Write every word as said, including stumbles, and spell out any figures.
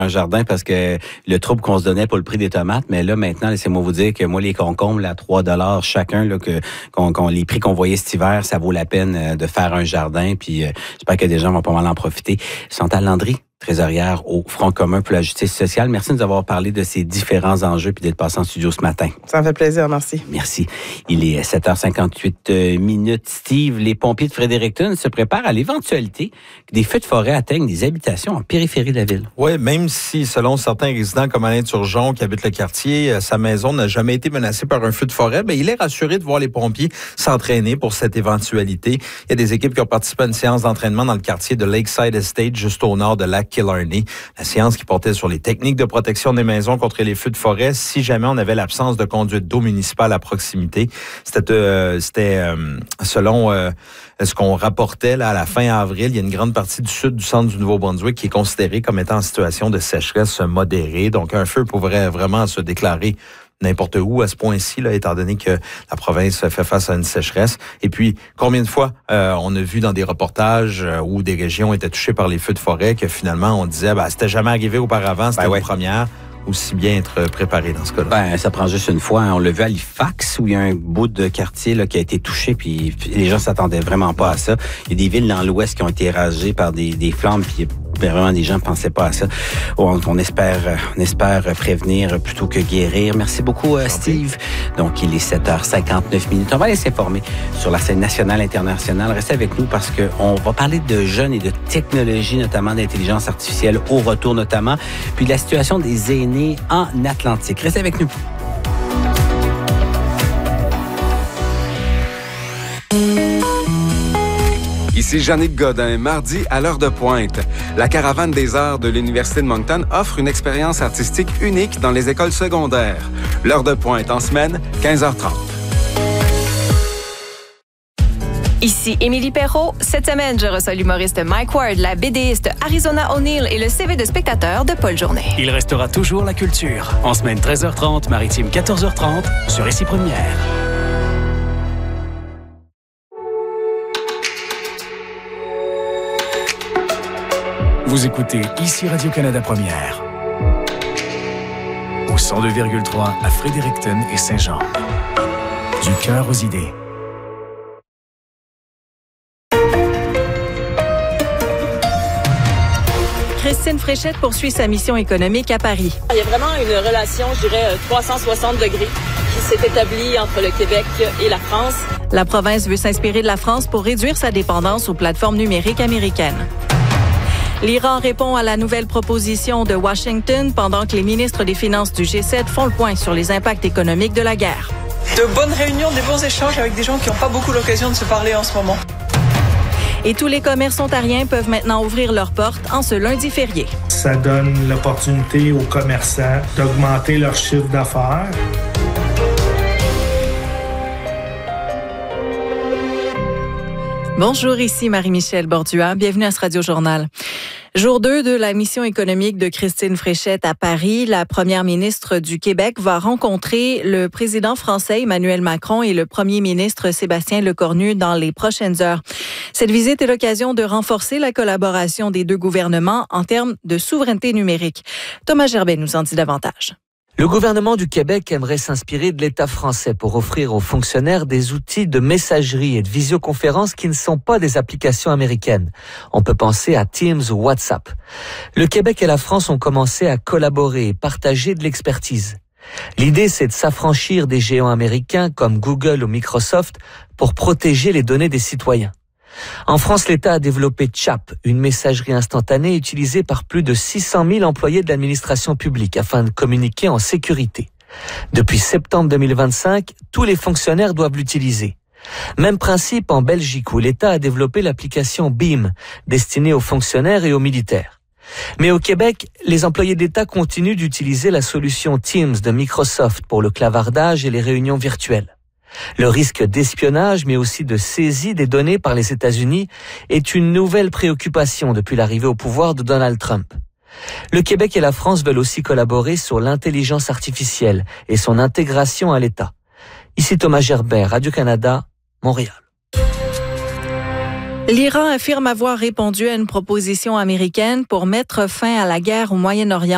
un jardin parce que le trouble qu'on se donnait pour le prix des tomates, mais là maintenant, laissez-moi vous dire que moi les concombres là, à trois dollars chacun, là, que qu'on, qu'on, les prix qu'on voyait cet hiver, ça vaut la peine de faire un jardin. Puis euh, j'espère que des gens vont pas mal en profiter. Chantal Landry, trésorière au Front commun pour la justice sociale. Merci de nous avoir parlé de ces différents enjeux puis d'être passé en studio ce matin. Ça me fait plaisir, merci. Merci. Il est sept heures cinquante-huit minutes. Steve, les pompiers de Fredericton se préparent à l'éventualité que des feux de forêt atteignent des habitations en périphérie de la ville. Oui, même si, selon certains résidents comme Alain Turgeon qui habite le quartier, sa maison n'a jamais été menacée par un feu de forêt, bien, il est rassuré de voir les pompiers s'entraîner pour cette éventualité. Il y a des équipes qui ont participé à une séance d'entraînement dans le quartier de Lakeside Estate, juste au nord de Lac Killarney. La séance qui portait sur les techniques de protection des maisons contre les feux de forêt si jamais on avait l'absence de conduite d'eau municipale à proximité. C'était, euh, c'était euh, selon euh, ce qu'on rapportait là, à la fin avril, il y a une grande partie du sud du centre du Nouveau-Brunswick qui est considérée comme étant en situation de sécheresse modérée. Donc, un feu pourrait vraiment se déclarer n'importe où à ce point-ci, là, étant donné que la province fait face à une sécheresse. Et puis, combien de fois euh, on a vu dans des reportages euh, où des régions étaient touchées par les feux de forêt que finalement on disait, ben, c'était jamais arrivé auparavant, c'était ben ouais. une première. Aussi bien être préparé dans ce cas-là. Ben, ça prend juste une fois. Hein. On l'a vu à Halifax, où il y a un bout de quartier là, qui a été touché, puis les gens s'attendaient vraiment pas à ça. Il y a des villes dans l'ouest qui ont été ravagées par des, des flammes, puis vraiment des gens ne pensaient pas à ça. On, on espère on espère prévenir plutôt que guérir. Merci beaucoup, euh, Steve. Donc, il est sept heures cinquante-neuf minutes. On va aller s'informer sur la scène nationale et internationale. Restez avec nous parce qu'on va parler de jeunes et de technologie, notamment d'intelligence artificielle, au retour notamment, puis de la situation des aînés en Atlantique. Restez avec nous. Ici Jannick Godin, mardi à l'heure de pointe. La Caravane des arts de l'Université de Moncton offre une expérience artistique unique dans les écoles secondaires. L'heure de pointe en semaine, quinze heures trente. Ici Émilie Perrault. Cette semaine, je reçois l'humoriste Mike Ward, la BDiste Arizona O'Neill et le C V de spectateur de Paul Journet. Il restera toujours la culture. En semaine treize heures trente, maritime quatorze heures trente, sur Ici Première. Vous écoutez Ici Radio-Canada Première. Au cent deux virgule trois à Fredericton et Saint-Jean. Du cœur aux idées. Christine Fréchette poursuit sa mission économique à Paris. Il y a vraiment une relation, je dirais, trois cent soixante degrés qui s'est établie entre le Québec et la France. La province veut s'inspirer de la France pour réduire sa dépendance aux plateformes numériques américaines. L'Iran répond à la nouvelle proposition de Washington pendant que les ministres des Finances du G sept font le point sur les impacts économiques de la guerre. De bonnes réunions, des bons échanges avec des gens qui n'ont pas beaucoup l'occasion de se parler en ce moment. Et tous les commerces ontariens peuvent maintenant ouvrir leurs portes en ce lundi férié. Ça donne l'opportunité aux commerçants d'augmenter leur chiffre d'affaires. Bonjour, ici Marie-Michel Bordua. Bienvenue à ce Radio-Journal. Jour deux de la mission économique de Christine Fréchette à Paris. La première ministre du Québec va rencontrer le président français Emmanuel Macron et le premier ministre Sébastien Lecornu dans les prochaines heures. Cette visite est l'occasion de renforcer la collaboration des deux gouvernements en termes de souveraineté numérique. Thomas Gerbet nous en dit davantage. Le gouvernement du Québec aimerait s'inspirer de l'État français pour offrir aux fonctionnaires des outils de messagerie et de visioconférence qui ne sont pas des applications américaines. On peut penser à Teams ou WhatsApp. Le Québec et la France ont commencé à collaborer et partager de l'expertise. L'idée, c'est de s'affranchir des géants américains comme Google ou Microsoft pour protéger les données des citoyens. En France, l'État a développé Chap, une messagerie instantanée utilisée par plus de six cent mille employés de l'administration publique afin de communiquer en sécurité. Depuis septembre deux mille vingt-cinq, tous les fonctionnaires doivent l'utiliser. Même principe en Belgique où l'État a développé l'application Beam, destinée aux fonctionnaires et aux militaires. Mais au Québec, les employés de l'État continuent d'utiliser la solution Teams de Microsoft pour le clavardage et les réunions virtuelles. Le risque d'espionnage, mais aussi de saisie des données par les États-Unis, est une nouvelle préoccupation depuis l'arrivée au pouvoir de Donald Trump. Le Québec et la France veulent aussi collaborer sur l'intelligence artificielle et son intégration à l'État. Ici Thomas Gerbet, Radio-Canada, Montréal. L'Iran affirme avoir répondu à une proposition américaine pour mettre fin à la guerre au Moyen-Orient.